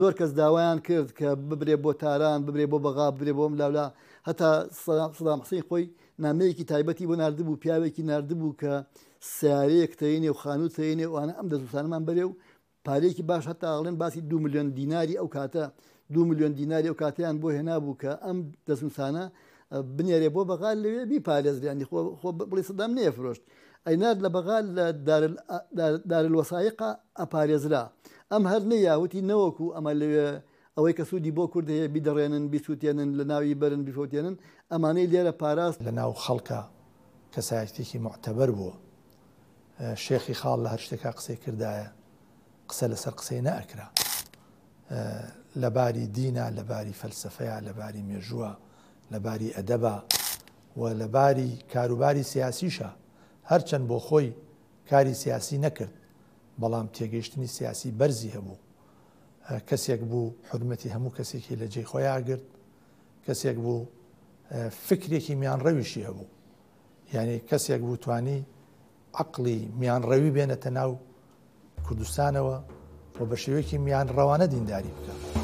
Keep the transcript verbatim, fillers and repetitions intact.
زۆر کەس داوایان کرد کە ببرێ بۆ تاران، ببرێ بۆ بەغا، ببرێ بۆ ملاولا، هەتا سەدام حوسێن خۆی نامەیەکی تایبەتی بۆ ناردبوو، پیاوێکی ناردبوو کە سیارەیەک تەینێ و خانوو تەینێ و ئەوانە ئەم دەستوسانەمان بەرێ و پارەیەکی باش هەتا ئەڵێن باسی دو ملیۆن دیناری ئەو کاتە دو ملیۆن دیناری ئەو کاتیان بۆ هێنابوو کە ئەم دەستوسانە بنێرێ بۆ بەغا لەوێ بیپارێزرێنی خۆ بڵێ سەدام نەیەفرۆشت، ئەینات لە بەغا لە دارالوەسایقا ئەپارێزرا. ئەم هەر نەیاوتی نەوەکو ئەمە لەوێ ئەوەی کە سوودی بۆ کورد هەیە بیدەڕێنن، بیسووتێنن، لە ناوی بەرن، بیفۆتێنن، ئەمانەی لێرە پاراست لە ناو خەڵکە کەسایەتێکی معتەبەر بووە. شێخی خاڵ لە هەر شتێکا قسەی کردایە قسە لەسەر قسەی نەئەکرا، لەباری دینە، لەباری فەلسەفەیە، لەباری مێژووە، لەباری ئەدەبە و لەباری کاروباری سیاسیشە. هەرچەند بۆ خۆی کاری سیاسی نەکرد، بەڵام تێگەیشتنی سیاسی بەرزی هەبوو. کەسێک بوو حرمەتی هەموو کەسێکی لە جێی خۆی ئاگرت، کەسێک بوو فکرێکی میانڕەویشی هەبوو، یعنی کەسێک بوو توانی عەقڵی میانڕەوی بێنێتە ناو کوردستانەوە و بە شێوەیەکی میانڕەوانە دینداری بکات.